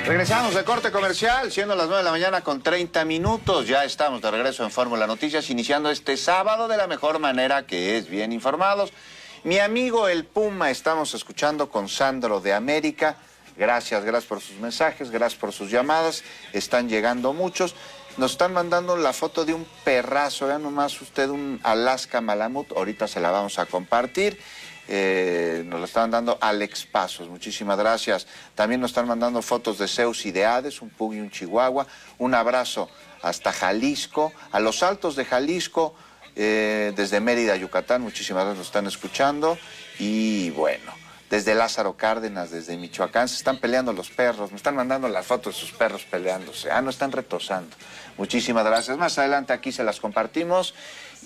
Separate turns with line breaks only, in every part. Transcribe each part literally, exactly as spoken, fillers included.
Regresamos de corte comercial, siendo las nueve de la mañana con treinta minutos. Ya estamos de regreso en Fórmula Noticias, iniciando este sábado de la mejor manera, que es bien informados. Mi amigo el Puma, estamos escuchando con Sandro de América. Gracias, gracias por sus mensajes, gracias por sus llamadas. Están llegando muchos. Nos están mandando la foto de un perrazo. Vean nomás usted, un Alaska Malamut. Ahorita se la vamos a compartir. Eh, nos lo están dando Alex Pasos, muchísimas gracias. También nos están mandando fotos de Zeus y de Hades, un pug y un chihuahua. Un abrazo hasta Jalisco, a los Altos de Jalisco, eh, desde Mérida, Yucatán, muchísimas gracias, nos están escuchando. Y bueno, desde Lázaro Cárdenas, desde Michoacán, se están peleando los perros, me están mandando las fotos de sus perros peleándose. Ah, no, están retosando. Muchísimas gracias. Más adelante aquí se las compartimos.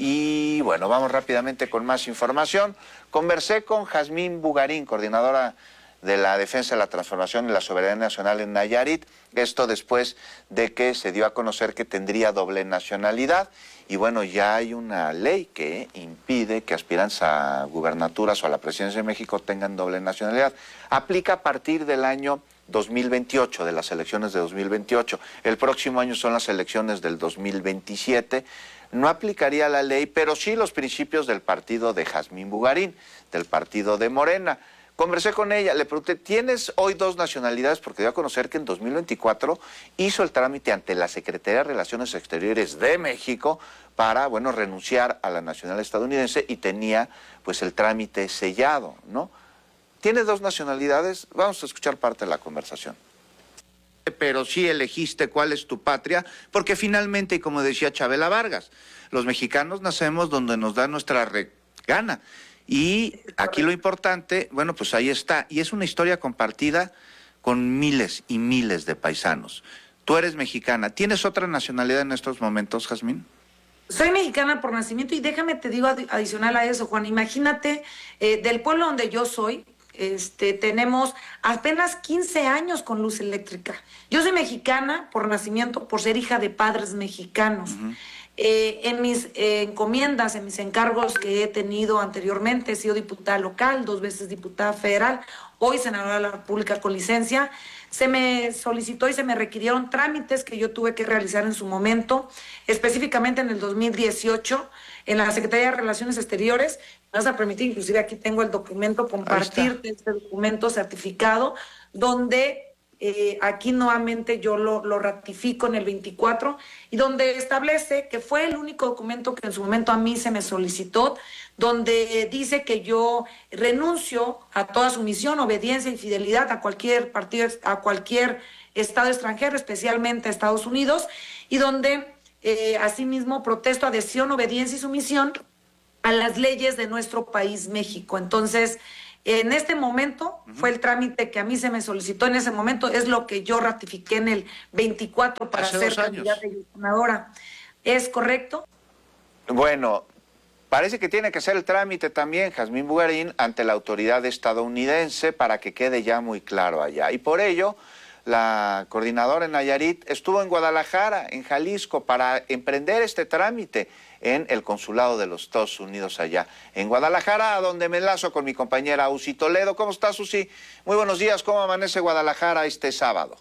Y bueno, vamos rápidamente con más información. Conversé con Jazmín Bugarín, coordinadora de la Defensa de la Transformación y la Soberanía Nacional en Nayarit. Esto después de que se dio a conocer que tendría doble nacionalidad. Y bueno, ya hay una ley que impide que aspirantes a gubernaturas o a la presidencia de México tengan doble nacionalidad. Aplica a partir del año dos mil veintiocho, de las elecciones de dos mil veintiocho. El próximo año son las elecciones del dos mil veintisiete. No aplicaría la ley, pero sí los principios del partido de Jazmín Bugarín, del partido de Morena. Conversé con ella, le pregunté, ¿tienes hoy dos nacionalidades? Porque dio a conocer que en dos mil veinticuatro hizo el trámite ante la Secretaría de Relaciones Exteriores de México para, bueno, renunciar a la nacionalidad estadounidense y tenía, pues, el trámite sellado, ¿no? ¿Tienes dos nacionalidades? Vamos a escuchar parte de la conversación. Pero sí elegiste cuál es tu patria, porque finalmente, y como decía Chabela Vargas, los mexicanos nacemos donde nos da nuestra gana. Y aquí lo importante, bueno, pues ahí está. Y es una historia compartida con miles y miles de paisanos. Tú eres mexicana. ¿Tienes otra nacionalidad en estos momentos, Jazmín?
Soy mexicana por nacimiento y déjame te digo adi- adicional a eso, Juan. Imagínate, eh, del pueblo donde yo soy, este, tenemos apenas quince años con luz eléctrica. Yo soy mexicana por nacimiento, por ser hija de padres mexicanos. Uh-huh. Eh, en mis eh, encomiendas, en mis encargos que he tenido anteriormente, he sido diputada local, dos veces diputada federal, hoy senadora de la República con licencia. Se me solicitó y se me requirieron trámites que yo tuve que realizar en su momento, específicamente en el dos mil dieciocho, en la Secretaría de Relaciones Exteriores. Me vas a permitir, inclusive aquí tengo el documento, compartirte este documento certificado, donde eh, aquí nuevamente yo lo, lo ratifico en el veinticuatro, y donde establece que fue el único documento que en su momento a mí se me solicitó, donde dice que yo renuncio a toda sumisión, obediencia y fidelidad a cualquier partido, a cualquier estado extranjero, especialmente a Estados Unidos, y donde eh, asimismo protesto adhesión, obediencia y sumisión a las leyes de nuestro país, México. Entonces, en este momento, uh-huh, fue el trámite que a mí se me solicitó en ese momento, es lo que yo ratifiqué en el veinticuatro para ser candidata y senadora. ¿Es correcto?
Bueno, parece que tiene que ser el trámite también, Jazmín Bugarín, ante la autoridad estadounidense para que quede ya muy claro allá. Y por ello, la coordinadora en Nayarit estuvo en Guadalajara, en Jalisco, para emprender este trámite en el consulado de los Estados Unidos allá en Guadalajara, a donde me enlazo con mi compañera Usi Toledo. ¿Cómo estás, Usi? Muy buenos días. ¿Cómo amanece Guadalajara este sábado?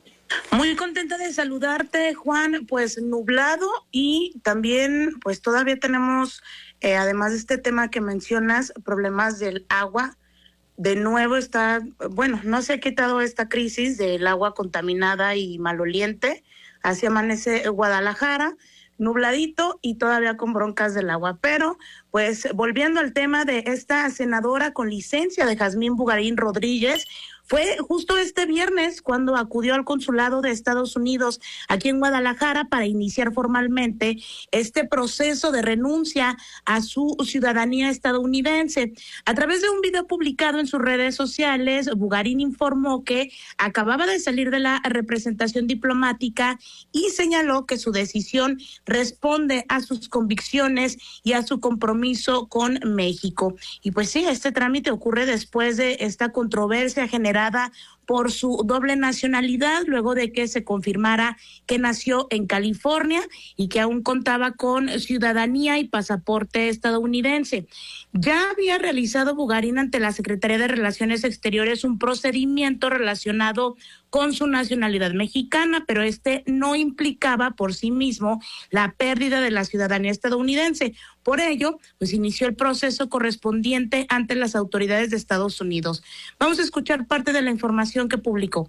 Muy contenta de saludarte, Juan. Pues nublado, y también pues todavía tenemos, eh, además de este tema que mencionas, problemas del agua. De nuevo está, bueno, no se ha quitado esta crisis del agua contaminada y maloliente. Así amanece Guadalajara, nubladito y todavía con broncas del agua. Pero, pues, volviendo al tema de esta senadora con licencia de Jazmín Bugarín Rodríguez, fue justo este viernes cuando acudió al consulado de Estados Unidos aquí en Guadalajara para iniciar formalmente este proceso de renuncia a su ciudadanía estadounidense. A través de un video publicado en sus redes sociales, Bugarín informó que acababa de salir de la representación diplomática y señaló que su decisión responde a sus convicciones y a su compromiso con México. Y pues sí, este trámite ocurre después de esta controversia generada por su doble nacionalidad, luego de que se confirmara que nació en California y que aún contaba con ciudadanía y pasaporte estadounidense. Ya había realizado Bugarín ante la Secretaría de Relaciones Exteriores un procedimiento relacionado con su nacionalidad mexicana, pero este no implicaba por sí mismo la pérdida de la ciudadanía estadounidense. Por ello, pues inició el proceso correspondiente ante las autoridades de Estados Unidos. Vamos a escuchar parte de la información que publicó.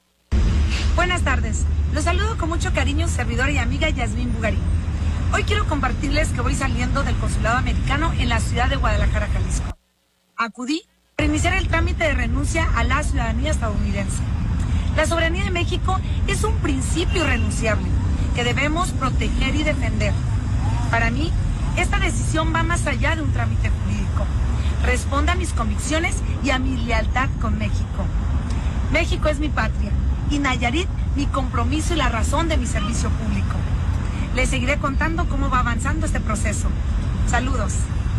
Buenas tardes. Los saludo con mucho cariño, servidora y amiga Yasmín Bugarín. Hoy quiero compartirles que voy saliendo del consulado americano en la ciudad de Guadalajara, Jalisco. Acudí para iniciar el trámite de renuncia a la ciudadanía estadounidense. La soberanía de México es un principio irrenunciable que debemos proteger y defender. Para mí, esta decisión va más allá de un trámite jurídico. Responde a mis convicciones y a mi lealtad con México. México es mi patria y Nayarit mi compromiso y la razón de mi servicio público. Les seguiré contando cómo va avanzando este proceso. Saludos.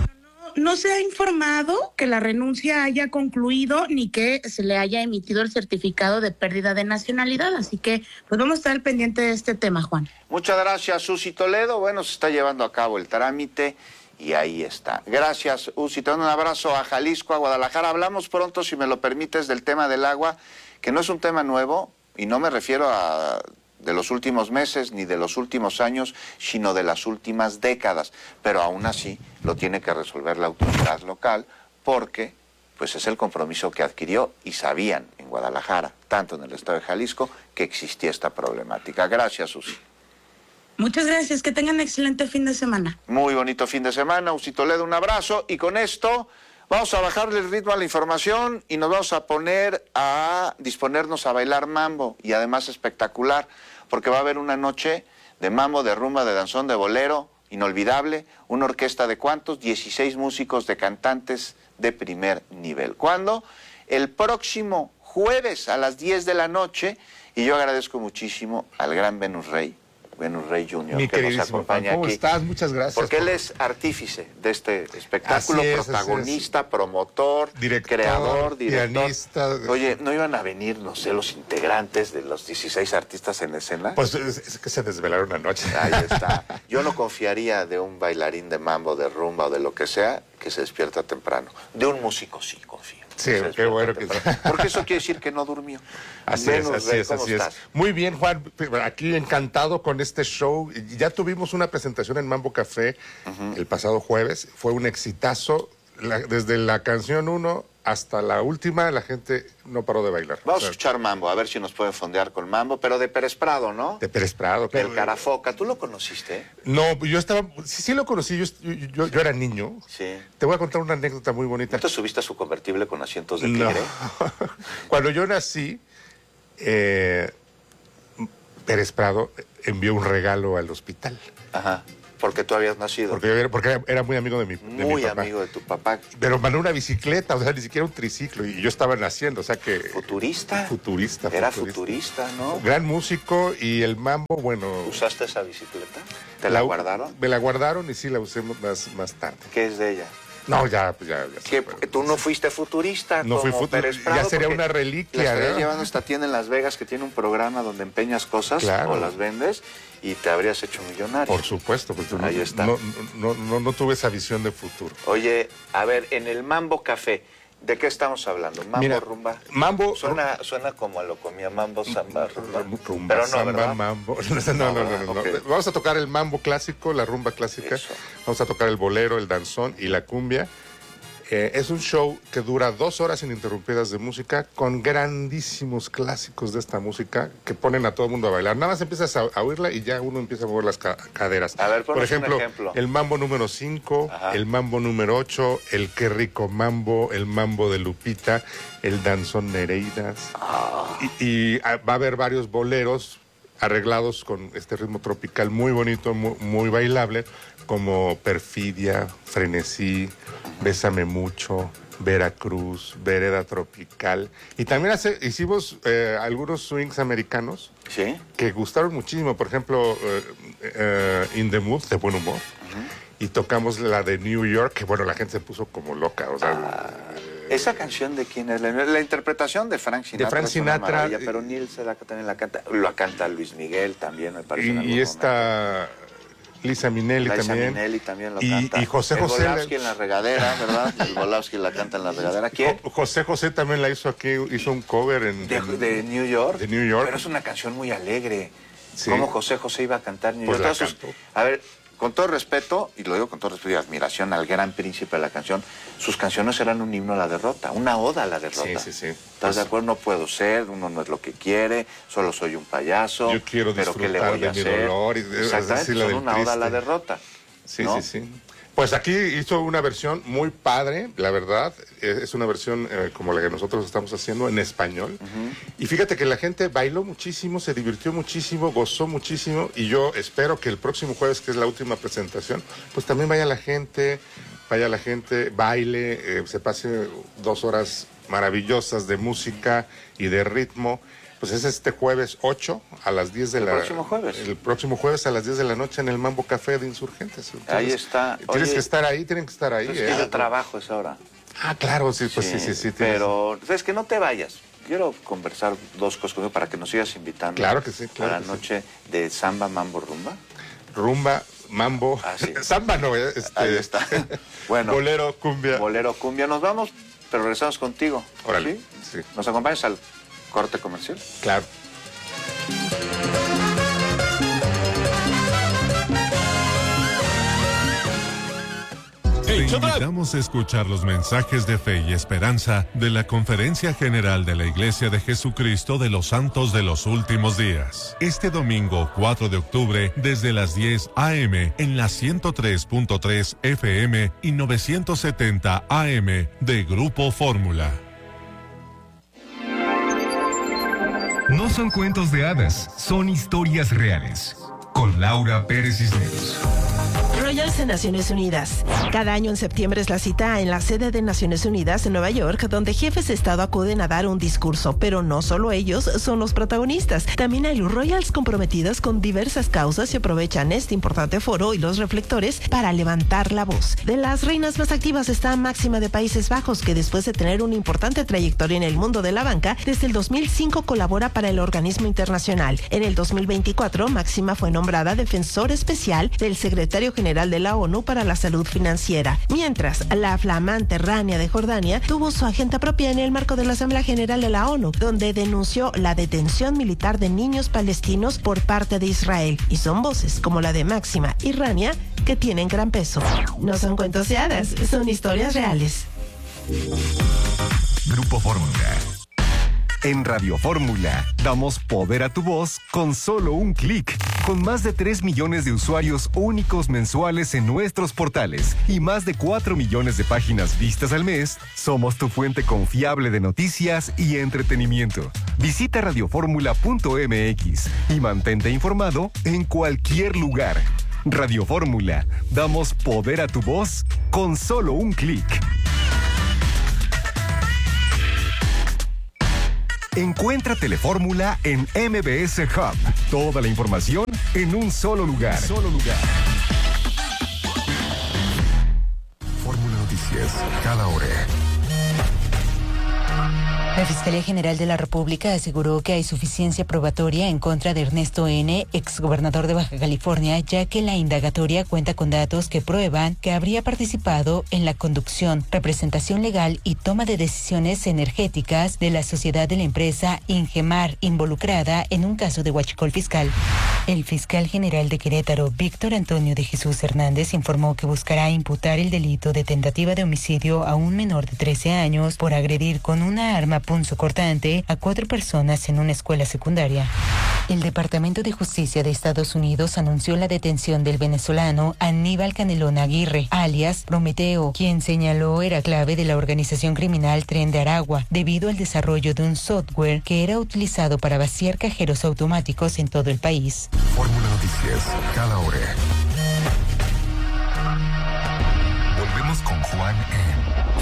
No se ha informado que la renuncia haya concluido ni que se le haya emitido el certificado de pérdida de nacionalidad, así que pues vamos a estar al pendiente de este tema, Juan.
Muchas gracias, Susi Toledo. Bueno, se está llevando a cabo el trámite y ahí está. Gracias, Uzi. Te mando un abrazo a Jalisco, a Guadalajara. Hablamos pronto, si me lo permites, del tema del agua, que no es un tema nuevo y no me refiero a de los últimos meses ni de los últimos años, sino de las últimas décadas. Pero aún así lo tiene que resolver la autoridad local porque pues es el compromiso que adquirió y sabían en Guadalajara, tanto en el estado de Jalisco, que existía esta problemática. Gracias, Susi.
Muchas gracias, que tengan un excelente fin de semana.
Muy bonito fin de semana, Uzi Toledo, un abrazo. Y con esto vamos a bajarle el ritmo a la información y nos vamos a poner a disponernos a bailar mambo, y además espectacular, porque va a haber una noche de mambo, de rumba, de danzón, de bolero, inolvidable, una orquesta de ¿cuántos? dieciséis músicos, de cantantes de primer nivel. ¿Cuándo? El próximo jueves a las diez de la noche, y yo agradezco muchísimo al gran Venus Rey, Venus Rey junior,
Mi
que nos acompaña
¿cómo
aquí.
estás? Muchas gracias.
Porque él es artífice de este espectáculo,
es,
protagonista, promotor,
director,
creador, director.
pianista.
Oye, ¿no iban a venir, no sé, los integrantes de los dieciséis artistas en escena?
Pues es, es que se desvelaron anoche.
Ahí está. Yo no confiaría de un bailarín de mambo, de rumba o de lo que sea que se despierta temprano. De un músico sí confío.
Sí, qué bueno que
temprano. Porque eso quiere decir que no durmió.
Así
Venus
es, así
Rey,
es,
¿cómo
así
estás?
es. Muy bien, Juan, aquí encantado con este show. Ya tuvimos una presentación en Mambo Café uh-huh. el pasado jueves. Fue un exitazo. La, desde la canción uno hasta la última, la gente no paró de bailar.
Vamos
o sea,
a escuchar mambo, a ver si nos pueden fondear con mambo, pero de Pérez Prado, ¿no?
De Pérez Prado.
Del
claro.
Carafoca. ¿Tú lo conociste?
No, yo estaba... Sí, sí lo conocí, yo, yo, yo era niño.
Sí.
Te voy a contar una anécdota muy bonita.
¿No te subiste a su convertible con asientos de tigre?
No. Cuando yo nací, eh, Pérez Prado envió un regalo al hospital.
Ajá. Porque tú habías nacido.
Porque, yo era, porque era, era muy amigo de mi, de
muy
mi papá.
amigo de tu papá.
Pero mandó una bicicleta, o sea, ni siquiera un triciclo. Y yo estaba naciendo, o sea que...
¿Futurista?
Futurista.
Era
futurista,
futurista, ¿no?
Gran músico, y el mambo, bueno...
¿Usaste esa bicicleta? ¿Te la, la guardaron?
Me la guardaron y sí la usé más, más tarde.
¿Qué es de ella?
No, ya, pues ya. ya
que tú no fuiste futurista.
No fui futurista. Ya sería una reliquia.
La estarías
¿no?
llevando esta tienda en Las Vegas que tiene un programa donde empeñas cosas claro. o las vendes y te habrías hecho millonario.
Por supuesto, pues
ahí
no,
está.
No, no, no, no tuve esa visión de futuro.
Oye, a ver, en el Mambo Café, ¿de qué estamos hablando? ¿Mambo,
Mira,
rumba?
Mambo...
Suena, suena como a lo comía mambo, samba, rumba.
rumba
Pero no,
samba,
¿verdad?
mambo. No, no, no, no, no, okay. no. Vamos a tocar el mambo clásico, la rumba clásica. Eso. Vamos a tocar el bolero, el danzón y la cumbia. Eh, es un show que dura dos horas ininterrumpidas de música con grandísimos clásicos de esta música que ponen a todo el mundo a bailar. Nada más empiezas a, a oírla y ya uno empieza a mover las ca caderas.
A ver,
por ejemplo,
un ejemplo,
el mambo número cinco, el mambo número ocho, el Qué Rico Mambo, el mambo de Lupita, el danzón Nereidas.
Oh.
Y, y va a haber varios boleros arreglados con este ritmo tropical muy bonito, muy, muy bailable, como Perfidia, Frenesí, Bésame Mucho, Veracruz, Vereda Tropical. Y también hace, hicimos eh, algunos swings americanos
¿sí?
que gustaron muchísimo. Por ejemplo, eh, eh, In the Mood, de buen humor. Uh-huh. Y tocamos la de New York, que bueno, la gente se puso como loca. O sea,
ah, ¿Esa canción de quién es? La, la interpretación de Frank Sinatra.
De Frank Sinatra.
Es pero Neil Sedaka también la canta. Lo canta Luis Miguel también, me parece.
Y, y esta Lisa Minnelli
Lisa
también.
Minnelli también lo
y,
canta.
Y José
el
José.
Volowski en la regadera, ¿verdad? El Volowski la canta en la regadera. ¿Quién?
José José también la hizo aquí, hizo un cover en...
De,
en,
de New York.
De New York.
Pero es una canción muy alegre.
Sí.
¿Cómo José José iba a cantar New
pues
York?
La
Sus,
cantó.
A ver, con todo respeto, y lo digo con todo respeto y admiración al gran príncipe de la canción, sus canciones eran un himno a la derrota, una oda a la derrota.
Sí, sí, sí.
¿Estás
pues,
de acuerdo? No puedo ser, uno no es lo que quiere, solo soy un payaso.
Yo quiero
pero ¿qué le
disfrutar
voy
de
a
mi
hacer?
dolor. Y,
Exactamente, son una oda a la derrota.
Sí,
¿no?
sí, sí. Pues aquí hizo una versión muy padre, la verdad. Es una versión eh, como la que nosotros estamos haciendo en español. Uh-huh. Y fíjate que la gente bailó muchísimo, se divirtió muchísimo, gozó muchísimo. Y yo espero que el próximo jueves, que es la última presentación, pues también vaya la gente, vaya la gente, baile, eh, se pase dos horas maravillosas de música y de ritmo. Pues es este jueves ocho a las diez de la...
¿El próximo jueves?
El próximo jueves a las diez de la noche en el Mambo Café de Insurgentes. Entonces,
ahí está.
Tienes
Oye,
que estar ahí, tienen que estar ahí.
Es
eh.
que yo trabajo esa hora.
Ah, claro, sí, pues sí, sí, sí. sí
pero, es que no te vayas. Quiero conversar dos cosas contigo para que nos sigas invitando.
Claro que sí, claro.
A la
que
noche
sí.
de Samba, Mambo, Rumba.
Rumba, Mambo.
Ah, sí.
Samba no, eh, este...
Ahí está. Bueno.
Bolero, cumbia.
Bolero, cumbia. Nos vamos, pero regresamos contigo.
Órale.
¿Sí?
Sí.
¿Nos acompañas al corte comercial?
Claro.
Te invitamos a escuchar los mensajes de fe y esperanza de la Conferencia General de la Iglesia de Jesucristo de los Santos de los Últimos Días. Este domingo cuatro de octubre desde las diez a eme en la ciento tres punto tres efe eme y novecientos setenta a eme de Grupo Fórmula.
No son cuentos de hadas, son historias reales. Con Laura Pérez Cisneros.
Royals en Naciones Unidas. Cada año en septiembre es la cita en la sede de Naciones Unidas en Nueva York, donde jefes de Estado acuden a dar un discurso, pero no solo ellos son los protagonistas. También hay Royals comprometidos con diversas causas y aprovechan este importante foro y los reflectores para levantar la voz. De las reinas más activas está Máxima de Países Bajos, que después de tener una importante trayectoria en el mundo de la banca, desde el dos mil cinco colabora para el organismo internacional. En el dos mil veinticuatro, Máxima fue nombrada defensor especial del secretario general de la ONU para la salud financiera, mientras la flamante Rania de Jordania tuvo su agenda propia en el marco de la Asamblea General de la ONU, donde denunció la detención militar de niños palestinos por parte de Israel, y son voces como la de Máxima y Rania que tienen gran peso. No son cuentos de hadas, son historias reales.
Grupo Fórmula. En Radio Fórmula, damos poder a tu voz con solo un clic. Con más de tres millones de usuarios únicos mensuales en nuestros portales y más de cuatro millones de páginas vistas al mes, somos tu fuente confiable de noticias y entretenimiento. Visita radioformula punto eme equis y mantente informado en cualquier lugar. Radio Fórmula, damos poder a tu voz con solo un clic. Encuentra Telefórmula en eme be ese Hub. Toda la información en un solo lugar. Solo lugar. Fórmula Noticias, cada hora.
La Fiscalía General de la República aseguró que hay suficiencia probatoria en contra de Ernesto N., exgobernador de Baja California, ya que la indagatoria cuenta con datos que prueban que habría participado en la conducción, representación legal y toma de decisiones energéticas de la sociedad de la empresa Ingemar, involucrada en un caso de huachicol fiscal. El fiscal general de Querétaro, Víctor Antonio de Jesús Hernández, informó que buscará imputar el delito de tentativa de homicidio a un menor de trece años por agredir con una arma punzocortante a cuatro personas en una escuela secundaria. El Departamento de Justicia de Estados Unidos anunció la detención del venezolano Aníbal Canelón Aguirre, alias Prometeo, quien señaló era clave de la organización criminal Tren de Aragua, debido al desarrollo de un software que era utilizado para vaciar cajeros automáticos en todo el país.
Fórmula Noticias, cada hora. Volvemos con Juan en